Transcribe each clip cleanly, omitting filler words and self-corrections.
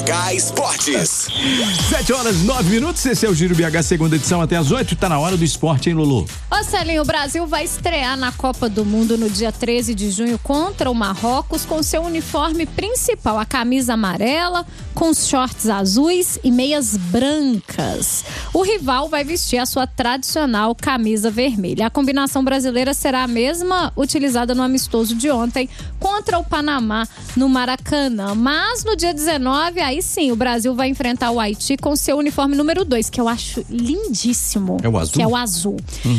BH Esportes. 7h09, esse é o Giro BH, segunda edição até as 8. Tá na hora do esporte, hein, Lulu? Ô, Celinho, o Brasil vai estrear na Copa do Mundo no dia 13 de junho contra o Marrocos com seu uniforme principal, a camisa amarela, com os shorts azuis e meias brancas. O rival vai vestir a sua tradicional camisa vermelha. A combinação brasileira será a mesma utilizada no amistoso de ontem contra o Panamá no Maracanã. Mas no dia 19, aí sim, o Brasil vai enfrentar o Haiti com seu uniforme número 2, que eu acho lindíssimo. É o azul? Que é o azul.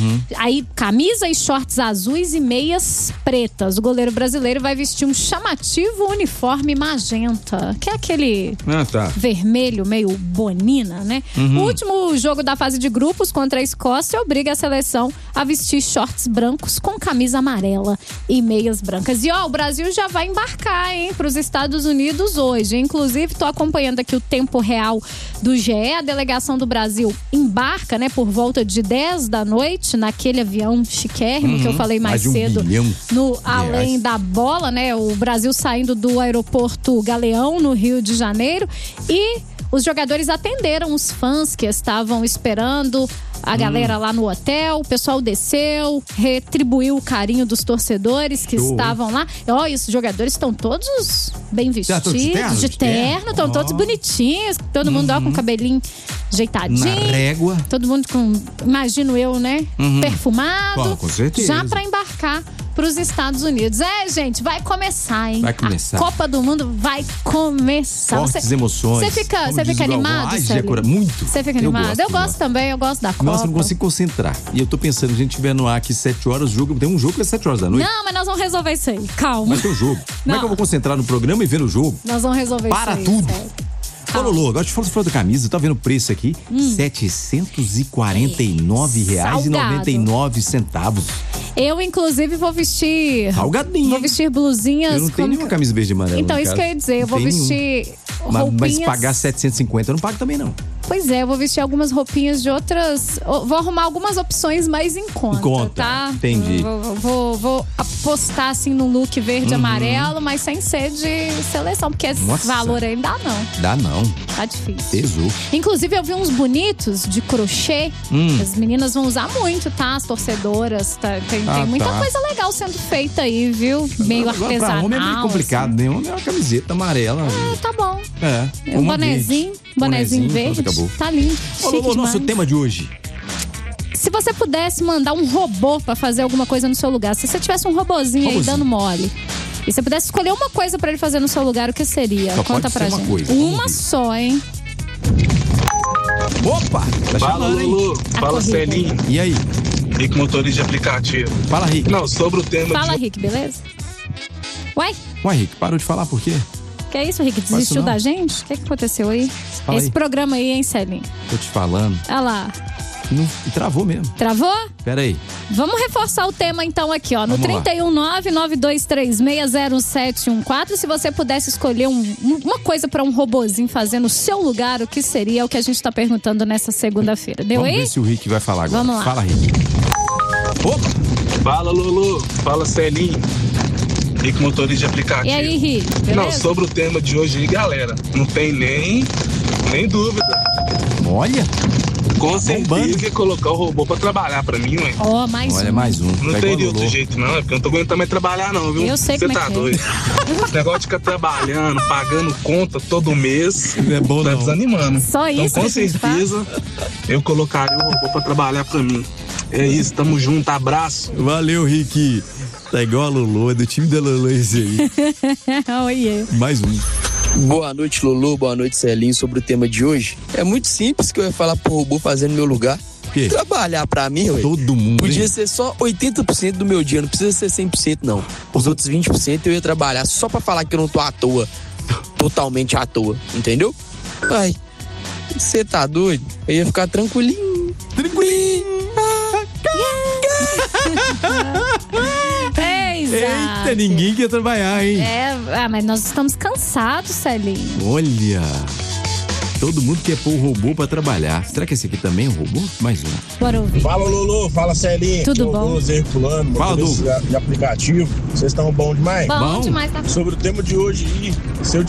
Aí, camisa e shorts azuis e meias pretas. O goleiro brasileiro vai vestir um chamativo uniforme magenta, que é aquele vermelho meio bonina, né? O último jogo da fase de grupos contra a Escócia obriga a seleção a vestir shorts brancos com camisa amarela e meias brancas. E o Brasil já vai embarcar, hein, para os Estados Unidos hoje. Inclusive, tô acompanhando aqui o tempo real do GE. A delegação do Brasil embarca, né, por volta de 10 da noite, naquele avião chiquérrimo que eu falei mais cedo, no Além da Bola, né? O Brasil saindo do aeroporto Galeão, no Rio de Janeiro. E os jogadores atenderam os fãs que estavam esperando a galera lá no hotel. O pessoal desceu, retribuiu o carinho dos torcedores que estavam lá. E os jogadores estão todos bem vestidos, de terno, estão todos bonitinhos, todo mundo com o cabelinho ajeitadinho. Na régua. Todo mundo com, imagino eu, né? Perfumado. Com certeza. Já pra embarcar pros Estados Unidos. Gente, vai começar, hein? Vai começar. A Copa do Mundo vai começar. Fortes emoções. Você fica animado? Muito. Você fica animado? Eu gosto também, eu gosto da Copa. Nossa, eu não consigo concentrar. E eu tô pensando, a gente tiver no ar aqui 7 horas, tem um jogo que é 7 horas da noite. Não, mas nós vamos resolver isso aí. Calma. Mas tem um jogo. Como é que eu vou concentrar no programa e ver no jogo? Nós vamos resolver isso aí. Para tudo. Ô, Lulu, agora te falando da camisa, tá vendo o preço aqui? R$ 749,99. Eu, inclusive, vou vestir... Salgadinho. Vou vestir blusinhas... Eu não tenho nenhuma camisa verde e amarela. Então, isso que eu ia dizer. Eu vou vestir roupinhas... Mas pagar 750 eu não pago também, não. Pois é, eu vou vestir algumas roupinhas de outras... Vou arrumar algumas opções mais em conta, tá? Entendi. Vou apostar, assim, num look verde e amarelo, mas sem ser de seleção, porque esse valor aí não dá, não. Dá, não. Tá difícil. Pesou. Inclusive, eu vi uns bonitos de crochê. As meninas vão usar muito, tá? As torcedoras. Tem muita coisa legal sendo feita aí, viu? Meio artesanal. Pra homem é meio complicado, né? Homem é uma camiseta amarela. Tá bom. Um bonezinho verde. Acabou. Tá lindo. Ô, nosso tema de hoje. Se você pudesse mandar um robô pra fazer alguma coisa no seu lugar, se você tivesse um robozinho aí dando mole, e você pudesse escolher uma coisa pra ele fazer no seu lugar, o que seria? Conta pra gente. Uma só, hein? Opa! Tá Fala, chamando, Lulu. Fala, Celinho. E aí? Rick, motorista de aplicativo. Fala, Rick. Não, sobre o tema Fala, Rick, beleza? Uai, Rick, parou de falar por quê? que é isso, Rick? Desistiu da gente? O que aconteceu aí? Esse programa aí, hein, Celinho? Tô te falando. Olha lá. Travou mesmo. Travou? Pera aí. Vamos reforçar o tema então aqui, ó. No 319-9236-0714. Se você pudesse escolher uma coisa pra um robozinho fazer no seu lugar, o que seria? É o que a gente tá perguntando nessa segunda-feira. Deu aí? Vamos ver se o Rick vai falar agora. Vamos lá. Fala, Rick. Opa! Fala, Lulu. Fala, Celinho. Rick, motorista de aplicativo. E aí, Rick? Beleza? Não, sobre o tema de hoje aí, galera, não tem nem dúvida. Olha! Com certeza que colocar o robô pra trabalhar pra mim, ué. Olha, mais um. Não teria outro jeito, não. É porque eu não tô aguentando mais trabalhar, não, viu? Eu sei Você como tá é que doido. Esse negócio de ficar trabalhando, pagando conta todo mês. Não é bom, tá não. desanimando. Só isso. Então, com certeza, eu colocaria o robô pra trabalhar pra mim. É isso, tamo junto, abraço. Valeu, Rick. Tá igual a Lulu, é do time da Lulu esse aí. Oiê. Mais um. Boa noite, Lulu. Boa noite, Celinho. Sobre o tema de hoje, é muito simples que eu ia falar pro robô fazer no meu lugar. O quê? Trabalhar pra mim, ué. Todo mundo. Podia ser só 80% do meu dia, não precisa ser 100%, não. Os outros 20% eu ia trabalhar só pra falar que eu não tô à toa. Totalmente à toa, entendeu? Ai, você tá doido? Eu ia ficar tranquilinho. Eita, ninguém quer trabalhar, hein? Mas nós estamos cansados, Celinho. Olha, todo mundo quer pôr o robô pra trabalhar. Será que esse aqui também é um robô? Mais um. Bora ouvir. Fala, Lulu. Fala, Celinho. Tudo bom? Fala, Douglas. de aplicativo. Vocês estão bom demais? Bom demais, tá? Sobre o tema de hoje, se eu